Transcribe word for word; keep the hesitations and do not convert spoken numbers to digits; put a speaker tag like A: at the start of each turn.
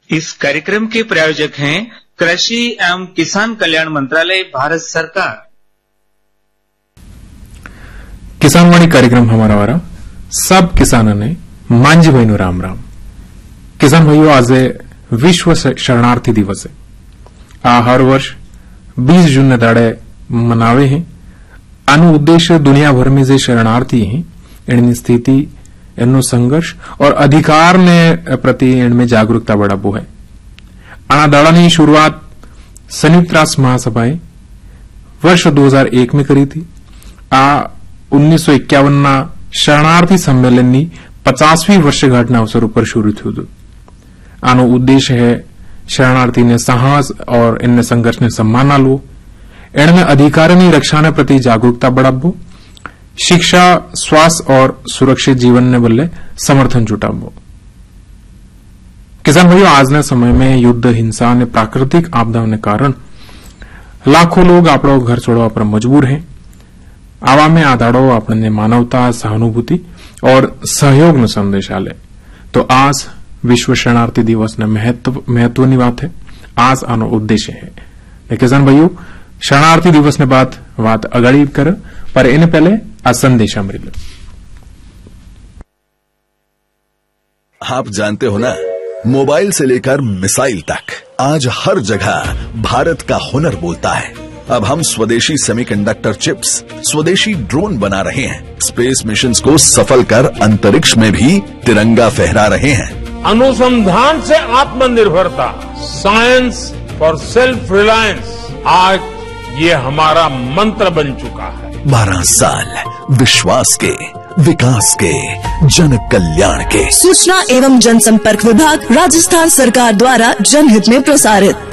A: इस कार्यक्रम के प्रायोजक हैं कृषि एवं किसान कल्याण मंत्रालय, भारत सरकार।
B: किसानवाणी कार्यक्रम हमारा वारा सब किसानों ने मांझी भाई राम राम। किसान भाइयों, आज विश्व शरणार्थी दिवस है। आ हर वर्ष बीस जून ने दाड़े मनावे हैं। आनु उद्देश्य दुनिया भर में जे शरणार्थी हैं इनकी स्थिति, इनो संघर्ष और अधिकार ने प्रति इनमें जागरूकता बढ़ाबो है। आना दाड़ा की शुरुआत संयुक्त राष्ट्र महासभा वर्ष दो हज़ार एक में करी थी। आ उन्नीस सौ इक्यावन शरणार्थी सम्मेलन की पचासवीं वर्षगांठ अवसर पर शुरू थयो। आनो उद्देश्य है शरणार्थी ने साहस और इन संघर्ष ने सम्मान आलवो, इनमें अधिकार की रक्षा ने प्रति जागरूकता बढ़ाबो, शिक्षा, स्वास्थ्य और सुरक्षित जीवन ने बदले समर्थन जुटाबो। किसान भाइयों, आज ने समय में युद्ध, हिंसा ने प्राकृतिक आपदाओं ने कारण लाखों लोग आपणो घर छोड़वा पर मजबूर हैं। आवा में आधाड़ो आपने मानवता, सहानुभूति और सहयोग न संदेश आले। तो आज विश्व शरणार्थी दिवस ने महत्व महत्वनी बात है। आज आनो उद्देश्य है। किसान भाइयों, शरणार्थी दिवस ने बात बात अगाड़ी कर, पर इन पहले आ संदेशा मिले।
C: आप जानते हो ना, मोबाइल से लेकर मिसाइल तक आज हर जगह भारत का हुनर बोलता है। अब हम स्वदेशी सेमीकंडक्टर चिप्स, स्वदेशी ड्रोन बना रहे हैं। स्पेस मिशंस को सफल कर अंतरिक्ष में भी तिरंगा फहरा रहे हैं।
D: अनुसंधान से आत्मनिर्भरता, साइंस फॉर सेल्फ रिलायंस, आज ये हमारा मंत्र बन चुका है।
C: बारह साल विश्वास के, विकास के, जन कल्याण के।
E: सूचना एवं जनसंपर्क विभाग, राजस्थान सरकार द्वारा जनहित में प्रसारित।